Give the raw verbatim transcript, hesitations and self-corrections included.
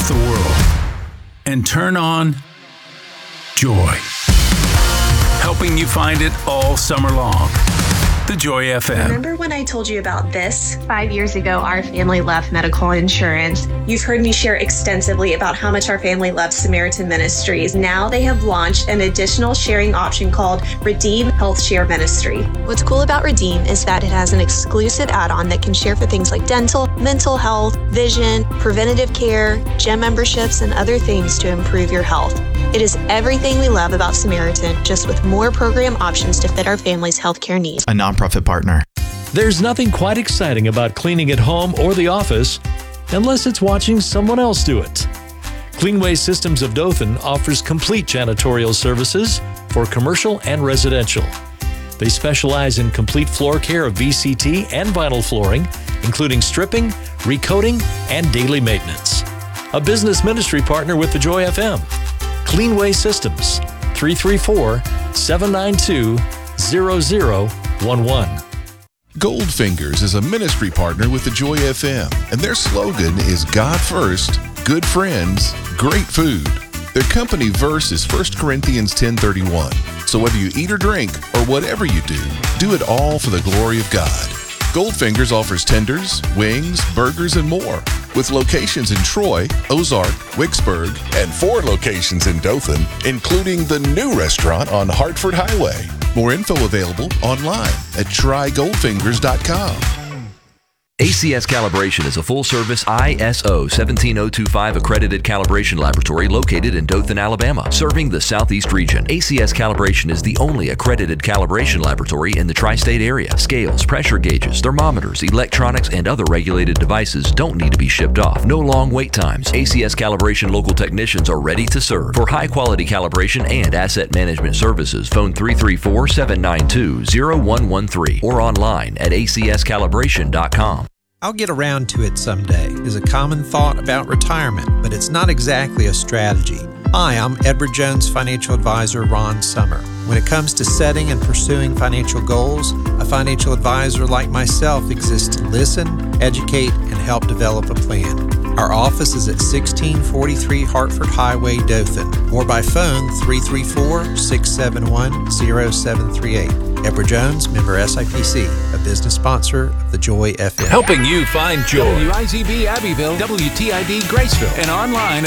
the world and turn on joy. Helping you find it all summer long. The Joy F M. Remember when I told you about this? Five years ago, our family left medical insurance. You've heard me share extensively about how much our family loves Samaritan Ministries. Now they have launched an additional sharing option called Redeem Health Share Ministry. What's cool about Redeem is that it has an exclusive add-on that can share for things like dental, mental health, vision, preventative care, gym memberships, and other things to improve your health. It is everything we love about Samaritan, just with more program options to fit our family's healthcare needs. A nonprofit partner. There's nothing quite exciting about cleaning at home or the office unless it's watching someone else do it. Cleanway Systems of Dothan offers complete janitorial services for commercial and residential. They specialize in complete floor care of V C T and vinyl flooring, including stripping, recoating, and daily maintenance. A business ministry partner with the Joy F M. Cleanway Systems, three three four, seven nine two, zero zero one one. Goldfingers is a ministry partner with the Joy F M, and their slogan is God first, good friends, great food. Their company verse is First Corinthians ten thirty-one. So whether you eat or drink, or whatever you do, do it all for the glory of God. Goldfingers offers tenders, wings, burgers, and more, with locations in Troy, Ozark, Wicksburg, and four locations in Dothan, including the new restaurant on Hartford Highway. More info available online at try goldfingers dot com. A C S Calibration is a full-service I S O seventeen oh twenty-five accredited calibration laboratory located in Dothan, Alabama, serving the Southeast region. A C S Calibration is the only accredited calibration laboratory in the tri-state area. Scales, pressure gauges, thermometers, electronics, and other regulated devices don't need to be shipped off. No long wait times. A C S Calibration local technicians are ready to serve. For high-quality calibration and asset management services, phone three three four, seven nine two, zero one one three or online at a c s calibration dot com. I'll get around to it someday is a common thought about retirement, but it's not exactly a strategy. Hi, I'm Edward Jones financial advisor Ron Summer. When it comes to setting and pursuing financial goals, a financial advisor like myself exists to listen, educate, and help develop a plan. Our office is at sixteen forty-three Hartford Highway, Dothan, or by phone three three four, six seven one, zero seven three eight. Edward Jones, member S I P C, a business sponsor of the Joy F M. Helping you find joy. W I Z B Abbeville, W T I D Graceville, and online